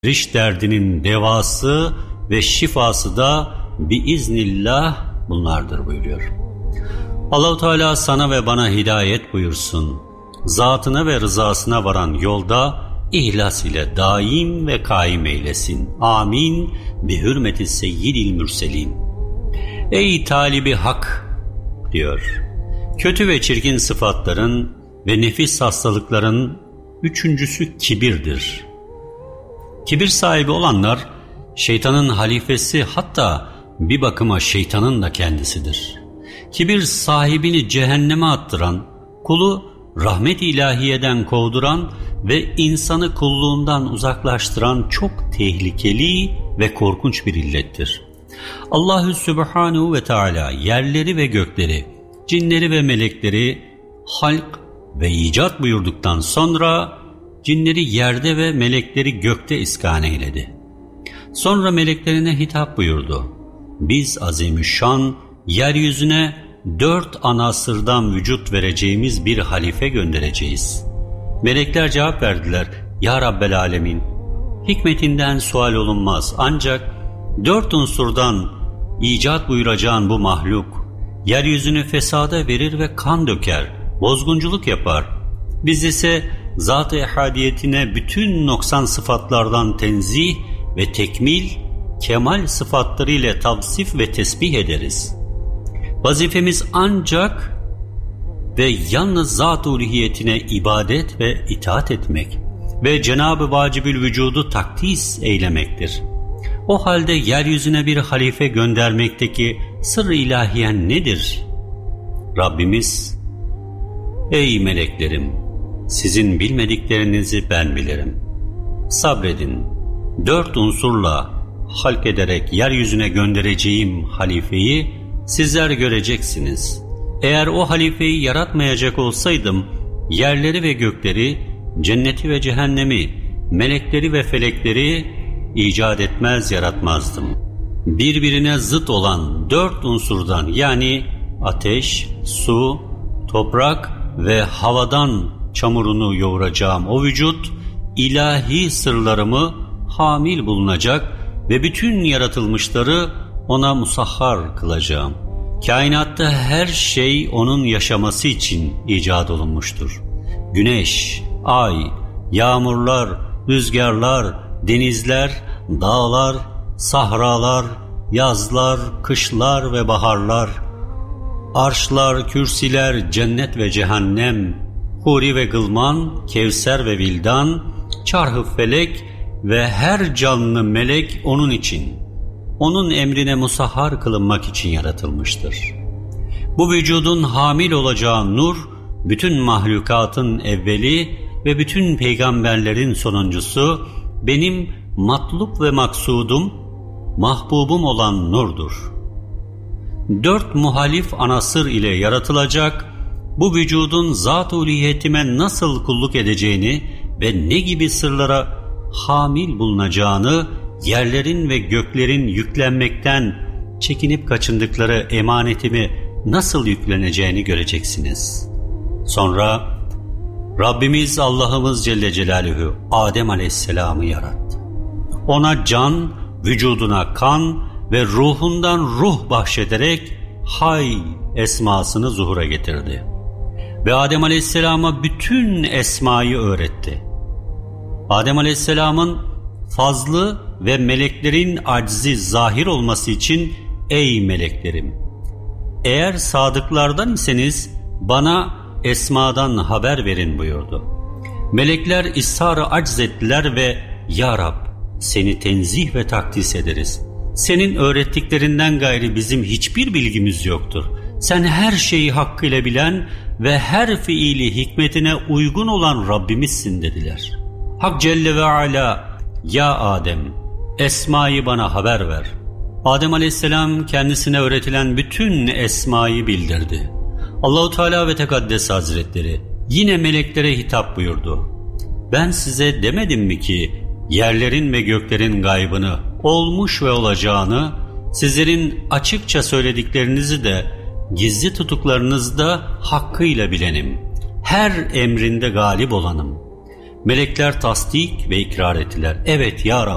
riş derdinin devası ve şifası da biiznillah bunlardır buyuruyor. Allah-u Teala sana ve bana hidayet buyursun. Zatına ve rızasına varan yolda ihlas ile daim ve kaim eylesin. Amin. Bi hürmeti seyyidil mürselin. Ey talibi hak diyor. Kötü ve çirkin sıfatların ve nefis hastalıkların üçüncüsü kibirdir. Kibir sahibi olanlar şeytanın halifesi, hatta bir bakıma şeytanın da kendisidir. Kibir sahibini cehenneme attıran, kulu rahmet-i ilahiyeden kovduran ve insanı kulluğundan uzaklaştıran çok tehlikeli ve korkunç bir illettir. Allahü Sübhanehu ve Teala yerleri ve gökleri, cinleri ve melekleri halk ve icat buyurduktan sonra cinleri yerde ve melekleri gökte iskan eyledi. Sonra meleklerine hitap buyurdu. Biz azimüşşan yeryüzüne 4 anasırdan vücut vereceğimiz bir halife göndereceğiz. Melekler cevap verdiler. Ya Rabbel Alemin, hikmetinden sual olunmaz, ancak 4 unsurdan icat buyuracağın bu mahluk yeryüzünü fesada verir ve kan döker, bozgunculuk yapar. Biz ise zat-ı ehadiyetine bütün noksan sıfatlardan tenzih ve tekmil, kemal sıfatlarıyla tavsif ve tesbih ederiz. Vazifemiz ancak ve yalnız zat-ı uluhiyetine ibadet ve itaat etmek ve Cenab-ı Vacibül Vücudu takdis eylemektir. O halde yeryüzüne bir halife göndermekteki sır-ı ilahiyen nedir? Rabbimiz, ey meleklerim, sizin bilmediklerinizi ben bilirim. Sabredin, 4 unsurla halk ederek yeryüzüne göndereceğim halifeyi sizler göreceksiniz. Eğer o halifeyi yaratmayacak olsaydım, yerleri ve gökleri, cenneti ve cehennemi, melekleri ve felekleri icat etmez, yaratmazdım. Birbirine zıt olan 4 unsurdan, yani ateş, su, toprak ve havadan çamurunu yoğuracağım o vücut, ilahi sırlarımı hamil bulunacak ve bütün yaratılmışları ona musahhar kılacağım. Kainatta her şey onun yaşaması için icat olunmuştur. Güneş, ay, yağmurlar, rüzgarlar, denizler, dağlar, sahralar, yazlar, kışlar ve baharlar, arşlar, kürsiler, cennet ve cehennem, huri ve gılman, kevser ve vildan, çarhı felek ve her canlı melek onun için, onun emrine musahhar kılınmak için yaratılmıştır. Bu vücudun hamil olacağı nur, bütün mahlukatın evveli ve bütün peygamberlerin sonuncusu, benim matlub ve maksudum, mahbubum olan nurdur. 4 muhalif anasır ile yaratılacak, bu vücudun zat-ı ulihiyetime nasıl kulluk edeceğini ve ne gibi sırlara hamil bulunacağını, yerlerin ve göklerin yüklenmekten çekinip kaçındıkları emanetimi nasıl yükleneceğini göreceksiniz. Sonra Rabbimiz Allah'ımız Celle Celaluhu Adem Aleyhisselam'ı yarattı. Ona can, vücuduna kan ve ruhundan ruh bahşederek Hay esmasını zuhura getirdi. Ve Adem Aleyhisselam'a bütün esmayı öğretti. Adem Aleyhisselam'ın fazlı ve meleklerin aczi zahir olması için ey meleklerim, eğer sadıklardan iseniz bana esmadan haber verin buyurdu. Melekler ishar-ı acz ettiler ve Ya Rab, seni tenzih ve takdis ederiz. Senin öğrettiklerinden gayri bizim hiçbir bilgimiz yoktur. Sen her şeyi hakkıyla bilen ve her fiili hikmetine uygun olan Rabbimizsin dediler. Hak Celle ve Ala, ya Adem, esmayı bana haber ver. Adem Aleyhisselam kendisine öğretilen bütün esmayı bildirdi. Allah-u Teala ve Tekaddes Hazretleri yine meleklere hitap buyurdu. Ben size demedim mi ki yerlerin ve göklerin gaybını, olmuş ve olacağını, sizlerin açıkça söylediklerinizi de gizli tutuklarınızda hakkıyla bilenim. Her emrinde galip olanım. Melekler tasdik ve ikrar ettiler. Evet ya Rab,